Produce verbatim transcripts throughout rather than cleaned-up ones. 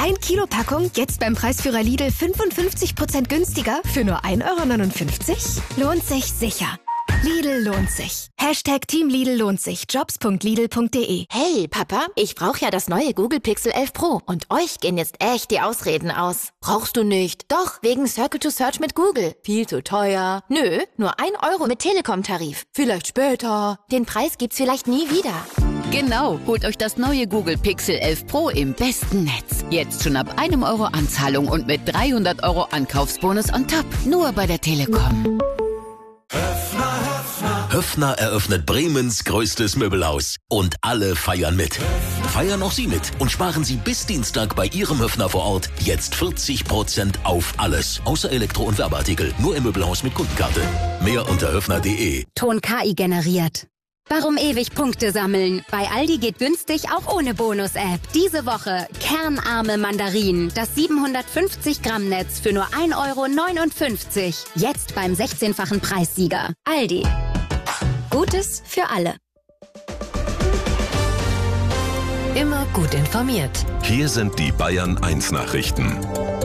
Ein Kilo Packung, jetzt beim Preisführer Lidl fünfundfünfzig Prozent günstiger für nur ein Euro neunundfünfzig? Lohnt sich sicher. Lidl lohnt sich. Hashtag Team Lidl lohnt sich. Jobs punkt lidl punkt de. Hey, Papa, ich brauche ja das neue Google Pixel elf Pro. Und euch gehen jetzt echt die Ausreden aus. Brauchst du nicht? Doch, wegen Circle to Search mit Google. Viel zu teuer. Nö, nur ein Euro mit Telekom-Tarif. Vielleicht später. Den Preis gibt's vielleicht nie wieder. Genau, holt euch das neue Google Pixel elf Pro im besten Netz. Jetzt schon ab einem Euro Anzahlung und mit dreihundert Euro Ankaufsbonus on top. Nur bei der Telekom. Höffner eröffnet Bremens größtes Möbelhaus. Und alle feiern mit. Feiern auch Sie mit und sparen Sie bis Dienstag bei Ihrem Höffner vor Ort jetzt vierzig Prozent auf alles. Außer Elektro- und Werbeartikel. Nur im Möbelhaus mit Kundenkarte. Mehr unter höffner punkt de. Ton K I generiert. Warum ewig Punkte sammeln? Bei Aldi geht günstig auch ohne Bonus-App. Diese Woche kernarme Mandarinen. Das siebenhundertfünfzig Gramm Netz für nur ein Euro neunundfünfzig. Jetzt beim sechzehnfachen Preissieger. Aldi. Gutes für alle. Immer gut informiert. Hier sind die Bayern eins Nachrichten.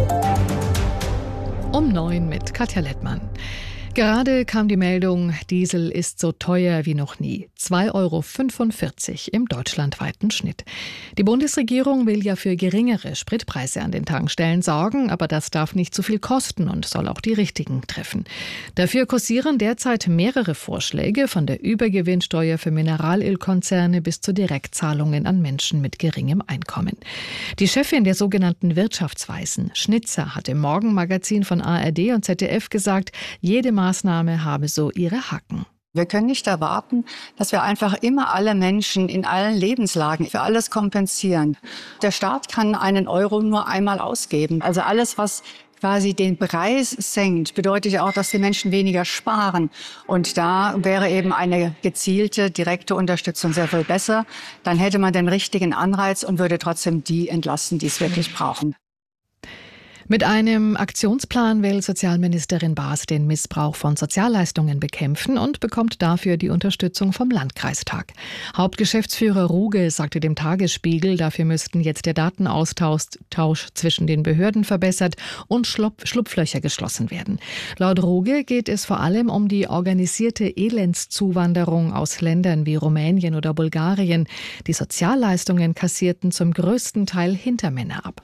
Um neun mit Katja Lettmann. Gerade kam die Meldung, Diesel ist so teuer wie noch nie. zwei Euro fünfundvierzig im deutschlandweiten Schnitt. Die Bundesregierung will ja für geringere Spritpreise an den Tankstellen sorgen, aber das darf nicht zu viel kosten und soll auch die richtigen treffen. Dafür kursieren derzeit mehrere Vorschläge, von der Übergewinnsteuer für Mineralölkonzerne bis zu Direktzahlungen an Menschen mit geringem Einkommen. Die Chefin der sogenannten Wirtschaftsweisen, Schnitzer, hat im Morgenmagazin von A R D und Z D F gesagt, jede Maßnahme habe so ihre Hacken. Wir können nicht erwarten, dass wir einfach immer alle Menschen in allen Lebenslagen für alles kompensieren. Der Staat kann einen Euro nur einmal ausgeben. Also alles, was quasi den Preis senkt, bedeutet ja auch, dass die Menschen weniger sparen. Und da wäre eben eine gezielte, direkte Unterstützung sehr viel besser. Dann hätte man den richtigen Anreiz und würde trotzdem die entlasten, die es wirklich brauchen. Mit einem Aktionsplan will Sozialministerin Baas den Missbrauch von Sozialleistungen bekämpfen und bekommt dafür die Unterstützung vom Landkreistag. Hauptgeschäftsführer Ruge sagte dem Tagesspiegel, dafür müssten jetzt der Datenaustausch zwischen den Behörden verbessert und Schlupflöcher geschlossen werden. Laut Ruge geht es vor allem um die organisierte Elendszuwanderung aus Ländern wie Rumänien oder Bulgarien. Die Sozialleistungen kassierten zum größten Teil Hintermänner ab.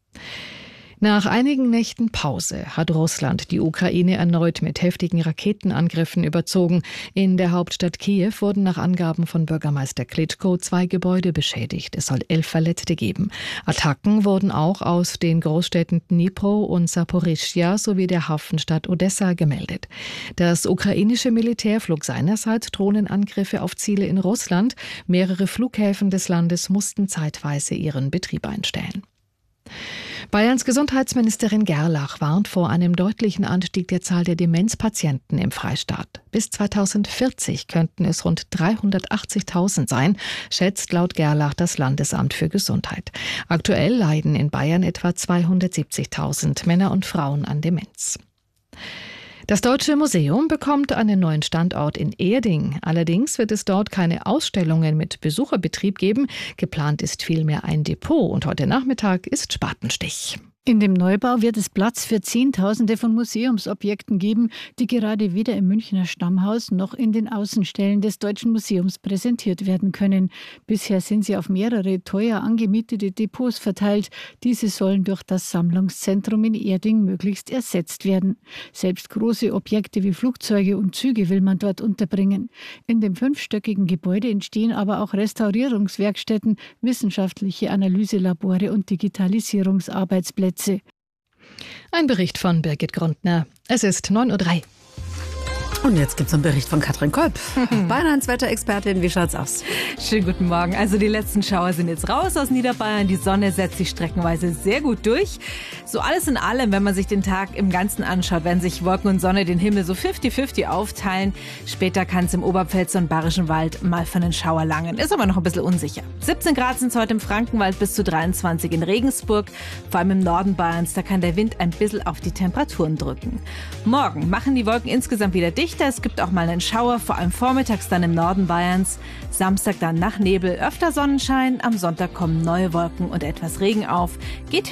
Nach einigen Nächten Pause hat Russland die Ukraine erneut mit heftigen Raketenangriffen überzogen. In der Hauptstadt Kiew wurden nach Angaben von Bürgermeister Klitschko zwei Gebäude beschädigt. Es soll elf Verletzte geben. Attacken wurden auch aus den Großstädten Dnipro und Saporischschja sowie der Hafenstadt Odessa gemeldet. Das ukrainische Militär flog seinerseits Drohnenangriffe auf Ziele in Russland. Mehrere Flughäfen des Landes mussten zeitweise ihren Betrieb einstellen. Bayerns Gesundheitsministerin Gerlach warnt vor einem deutlichen Anstieg der Zahl der Demenzpatienten im Freistaat. Bis zweitausendvierzig könnten es rund dreihundertachtzigtausend sein, schätzt laut Gerlach das Landesamt für Gesundheit. Aktuell leiden in Bayern etwa zweihundertsiebzigtausend Männer und Frauen an Demenz. Das Deutsche Museum bekommt einen neuen Standort in Erding. Allerdings wird es dort keine Ausstellungen mit Besucherbetrieb geben. Geplant ist vielmehr ein Depot und heute Nachmittag ist Spatenstich. In dem Neubau wird es Platz für Zehntausende von Museumsobjekten geben, die gerade weder im Münchner Stammhaus noch in den Außenstellen des Deutschen Museums präsentiert werden können. Bisher sind sie auf mehrere teuer angemietete Depots verteilt. Diese sollen durch das Sammlungszentrum in Erding möglichst ersetzt werden. Selbst große Objekte wie Flugzeuge und Züge will man dort unterbringen. In dem fünfstöckigen Gebäude entstehen aber auch Restaurierungswerkstätten, wissenschaftliche Analyselabore und Digitalisierungsarbeitsplätze. Ein Bericht von Birgit Grundner. Es ist neun Uhr drei. Und jetzt gibt es einen Bericht von Katrin Kolb. Bayerns Wetterexpertin, wie schaut's aus? Schönen guten Morgen. Also die letzten Schauer sind jetzt raus aus Niederbayern. Die Sonne setzt sich streckenweise sehr gut durch. So alles in allem, wenn man sich den Tag im Ganzen anschaut, werden sich Wolken und Sonne den Himmel so fünfzig fünfzig aufteilen. Später kann es im Oberpfälzer und Bayerischen Wald mal für einen Schauer langen. Ist aber noch ein bisschen unsicher. siebzehn Grad sind es heute im Frankenwald, bis zu dreiundzwanzig in Regensburg. Vor allem im Norden Bayerns, da kann der Wind ein bisschen auf die Temperaturen drücken. Morgen machen die Wolken insgesamt wieder dicht. Es gibt auch mal einen Schauer, vor allem vormittags dann im Norden Bayerns. Samstag dann nach Nebel öfter Sonnenschein. Am Sonntag kommen neue Wolken und etwas Regen auf. Geht